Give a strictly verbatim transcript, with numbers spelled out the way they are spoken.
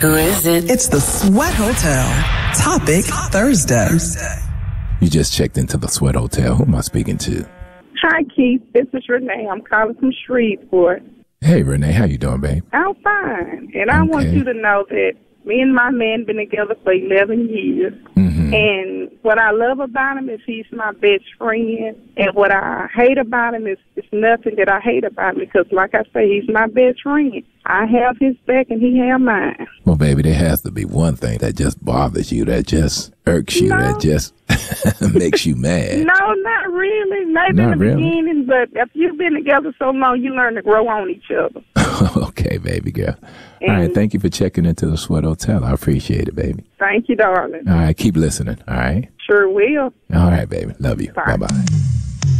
Who is it? It's the Sweat Hotel. Topic Thursday. You just checked into the Sweat Hotel. Who am I speaking to? Hi, Keith. This is Renee. I'm calling from Shreveport. Hey, Renee. How you doing, babe? I'm fine. And I want Okay. you to know that me and my man been together for eleven years. Mm-hmm. And what I love about him is he's my best friend. And what I hate about him is it's nothing that I hate about him because, like I say, he's my best friend. I have his back and he have mine. Well, baby, there has to be one thing that just bothers you, that just irks you, No. that just makes you mad. No, not really. Maybe Not in the really? beginning, but if you've been together so long, you learn to grow on each other. Okay, baby girl. All right, And- thank you for checking into the Sweat Hotel. I appreciate it, baby. Thank you, darling. All right, keep listening. All right. Sure will. All right, baby. Love you. Bye. Bye-bye.